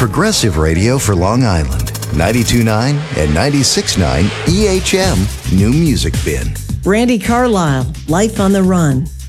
Progressive Radio for Long Island. 92.9 and 96.9 EHM New Music Bin. Randy Carlisle, Life on the Run.